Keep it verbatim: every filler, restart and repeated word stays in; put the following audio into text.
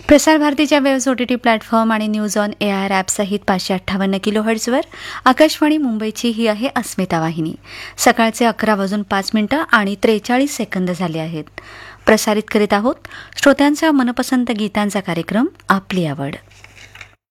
प्रसार भारतीच्या waves OTT platform आणि न्यूज ऑन ए आर ॲपसहित पाचशे अठ्ठावन्न किलो हर्ट्झवर आकाशवाणी मुंबईची ही आहे अस्मिता वाहिनी. सकाळचे अकरा वाजून पाच मिनिटं आणि त्रेचाळीस सेकंद झाले आहेत. प्रसारित करीत आहोत श्रोत्यांचा मनपसंत गीतांचा कार्यक्रम आपली आवड.